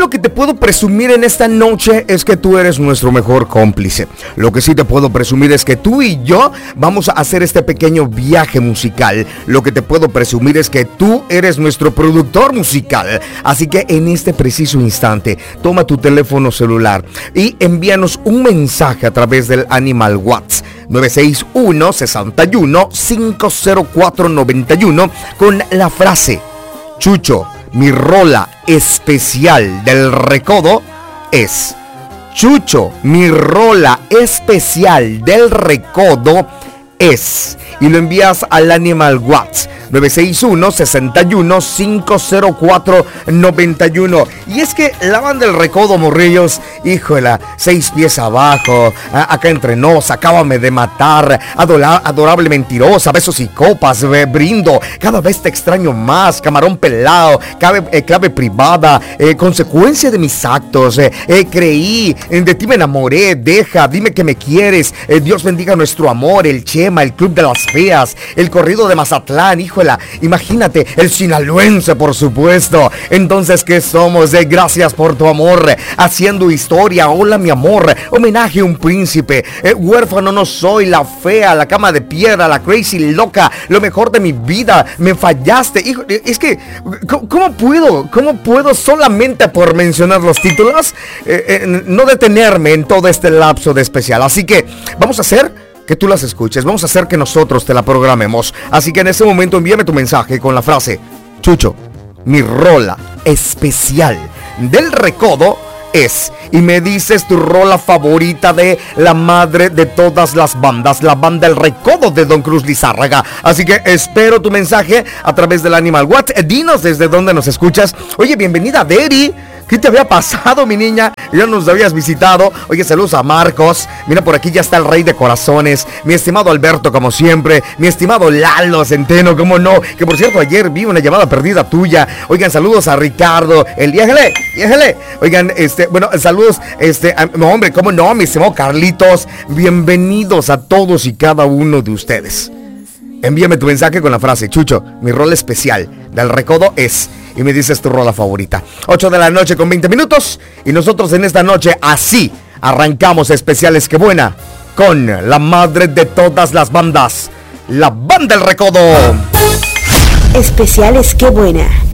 lo que te puedo presumir en esta noche es que tú eres nuestro mejor cómplice. Lo que sí te puedo presumir es que tú y yo vamos a hacer este pequeño viaje musical. Lo que te puedo presumir es que tú eres nuestro productor musical. Así que en este preciso instante, toma tu teléfono celular y envíanos un mensaje a través del Animal WhatsApp 961-61-50491 con la frase: Chucho, mi rola especial del recodo es. Chucho, mi rola especial del recodo es. Y lo envías al Animal WhatsApp 961-61-50491. Y es que la banda del recodo, morrillos, híjola, 6 pies abajo, acá entre nos, acábame de matar, adorable mentirosa, besos y copas, brindo, cada vez te extraño más, camarón pelado, clave privada, consecuencia de mis actos, creí, de ti me enamoré, deja, dime que me quieres, Dios bendiga nuestro amor, el Chema, el Club de las Feas, el corrido de Mazatlán, híjola, imagínate, el sinaloense, por supuesto. Entonces, ¿qué somos? Gracias por tu amor, haciendo historia, hola mi amor, homenaje a un príncipe, huérfano no soy, la fea, la cama de piedra, la crazy loca, lo mejor de mi vida, me fallaste. Hijo, es que, ¿cómo puedo solamente por mencionar los títulos, no detenerme en todo este lapso de especial? Así que vamos a hacer que tú las escuches, vamos a hacer que nosotros te la programemos. Así que en ese momento envíame tu mensaje con la frase: Chucho, mi rola especial del recodo es. Y me dices tu rola favorita de la madre de todas las bandas, la banda El Recodo de Don Cruz Lizárraga. Así que espero tu mensaje a través del Animal WhatsApp. Dinos desde dónde nos escuchas. Oye, bienvenida Deri. ¿Qué te había pasado, mi niña? Ya nos habías visitado. Oye, saludos a Marcos. Mira, por aquí ya está el rey de corazones. Mi estimado Alberto, como siempre. Mi estimado Lalo Centeno, cómo no. Que por cierto, ayer vi una llamada perdida tuya. Oigan, saludos a Ricardo. Déjale. Oigan, bueno, saludos, no, hombre, cómo no, mi estimado Carlitos. Bienvenidos a todos y cada uno de ustedes. Envíame tu mensaje con la frase: Chucho, mi rol especial del recodo es. Y me dices tu rola favorita. 8 de la noche con 20 minutos. Y nosotros en esta noche así arrancamos especiales. ¡Qué buena! Con la madre de todas las bandas, la banda El Recodo. Especiales ¡Qué buena!